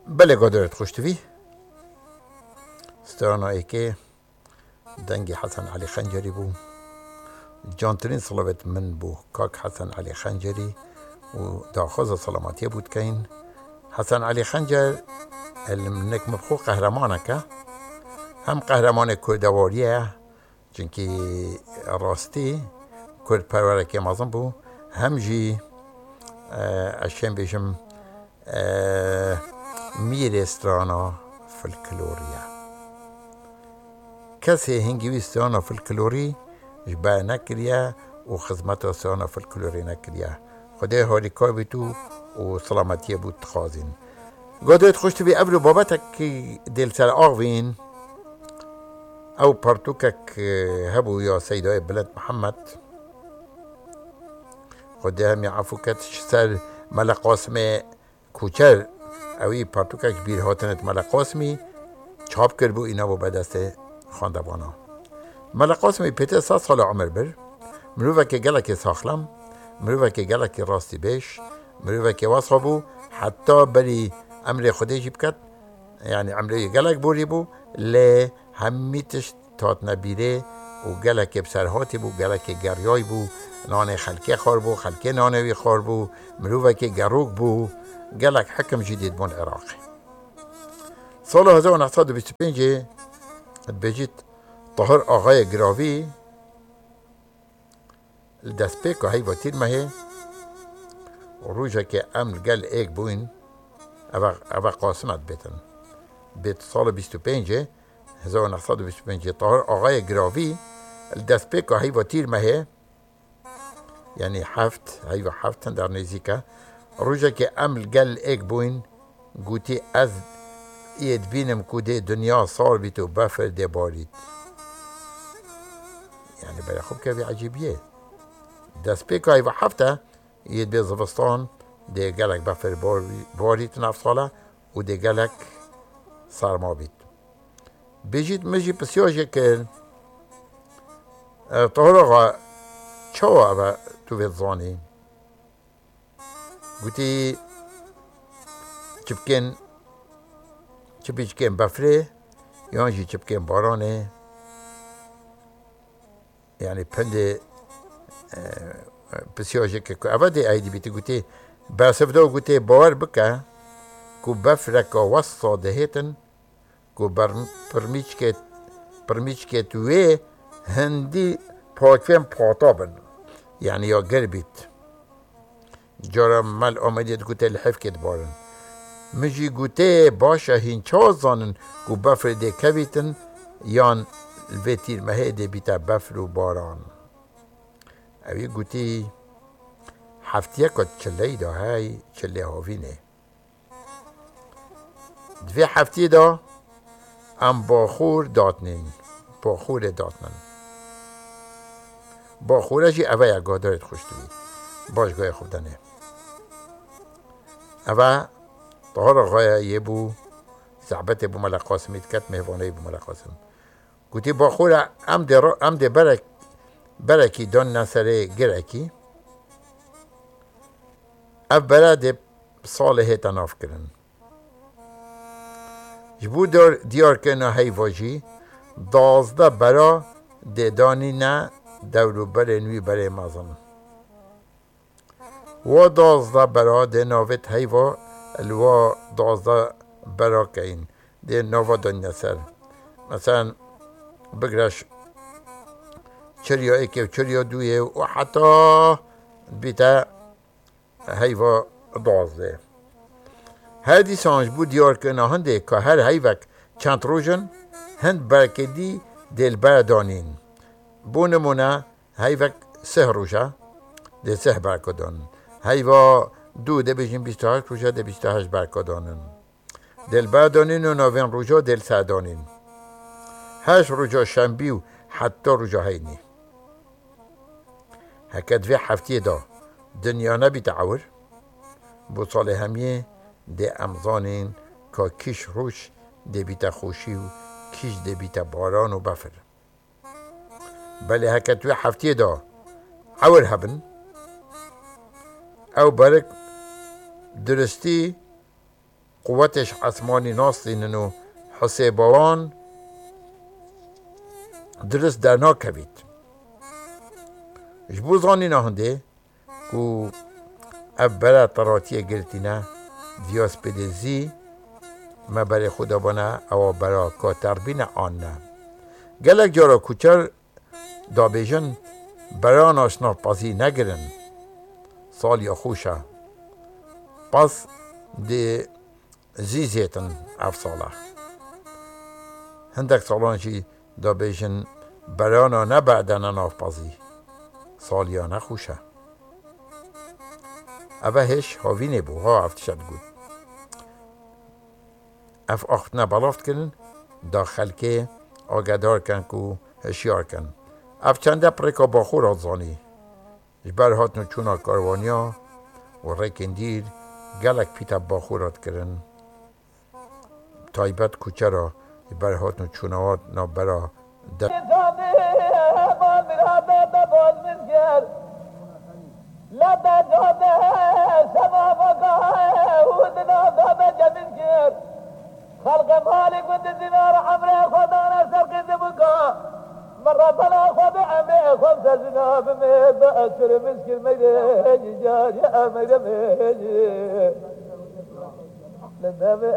بله قدرت خوشتوی ستانا ای که دنگی حسن علی خنجری بو جانترین صلوات من بو کاک حسن علی خنجری و داخوز سلامتی بود که این حسن علی خنجر المنك مبخو قهرمانك هم قهرمان كردواریه چونکی راستی کرد پرورکی مازن بو هم جی اشیم بیشم میر استرانا فلکلوریه کسی هنگوی استرانا فلکلوری جبه نکریه و خدمت استرانا فلکلوری نکریه خدای هاریکای بیتو و سلامتی بود تخوازین قدرت خوشت بی اولو بابتك دل سر آغوين او پرتوكك هبو يا سيداي بلد محمد خده هم يعفوكت سر ملق قاسم کوچر اوی پرتوكك بیر هاتنت ملق قاسمی چاپ کرد بو اینا بو بدست خاندوانا ملق قاسمی پیتر 100 سال عمر بر مروفه که گلک ساخلم مروفه که گلک راستی بیش مروفه که واسخه بو حتی بری امر خودی جیب کد یعنی امر گلک بوری بو لی همیتش تات نبیره و گلک بسرهاتی بو گلک گریای بو نان خلکه خور بو خلکه نانوی خور بو مروفه که گروگ بو گلک حکم جدید بون عراقی سال 1925 بجید طاهر آقای گراوی دست پیکا هی واتیر مهی و روژه که امر گل ایک بوین اوه قاسمت بیتن بیت سال 25 1925 طاهر آقای گراوی دست پیکا هی واتیر مهی یعنی هفت در نزیکه روژه که امر گل ایک بوین گوتی از اید بینم کده دنیا سال بیتو بفر ده بارید یعنی برای خوب که عجیبیه دست پیکای و هفته اید به زبستان ده گلک بفر بارید نفت ساله و ده گلک سرما بید بجید مجی پسیاجه که طاهر آقا چه او تو وید زانی گوتی چپیچکن بفره یانجی چپکن بارانه یعنی پند پسیاجه که اوده ایدی بیتی گوتی برسفده گوتی باور بکه که بفرک وسطا دهیتن که پرمیچ که توی هندی پاکفیم پاتابن یعنی یا گربیت جارا مل آمدید گوتی لحف کت بارن مجی گوته باشه هینچا زانن که بفر ده کویتن یان الویتیر مهه ده بیتا بفر و باران اوی گوتی هفتیه که چله دا های چله هاوینه دوی هفتی دا ام باخور داتنین باخوره جی اوه یا گادارت خوشتوی باشگاه خوب دنه اوه طاهر آقای یه بو زعبت بو ملق قاسمیت کت مهوانه بو ملق قاسم گوتی باخوره ام ده برکی دان نسره گرکی او برده صالحه تناف کرن جبو دیار کنه هیواجی 12 برا ده دانی نه دورو بر نوی بر مازن و 12 برا ده ناوت هیوا الوا 12 برا کین ده نوا دنیا سر مثلا بگرش چریا ایک و چریا دویه و حتی بیتا هیوا 12 هردی سانج بود دیار کنه هنده که هر هیوک چند روژن هند برکدی دل بردانین بو نمونه هیوک 3 روژه ده 3 برکدان هیوا دو ده بجین 28 روژه ده 28 برکدانن دل بردانین و 9 روژه دل سردانین 8 روژه شنبی و حتی روژه هینی هکت وی هفتی دا دنیا نبی تعور بو سال همیه ده امزانین که کش روش ده بیتا خوشی و کش ده بیتا باران و بفر بله هکت وی هفتی دا عور هبن او برک درستی قوتش اسمانی ناستینن و حسیبوان درست در ناکوید جبو زانی نهنده که ابرا طراتی گرتینه دیاس بدزی ما برای خدا بانه او برا کاتربین آن نه گلک جارا کوچر دابیجن برا ناشنا پازی نگرن سال یا خوشه پس دی زیزیتن افساله هندک سالانشی دابیجن برانا نبعدن ناف پازی سال یا نخوشه اوه هش هاوی نبو ها افتشد گود اف اخت نبالافت کنن داخل که آگدار کن که هشیار کن اف چنده پرکا باخور آزانی جبر هات نو چونا کاروانیا و ریکندیر گلک پیتا باخورات کرن تایبت کوچه را جبر هات نو چوناوات نا برا خلق مالك ود دينار عمره خدانا سرقد بكا مرة طلع خد عمي خمسة زناب ميد أسر مسكين ميد جاري ميد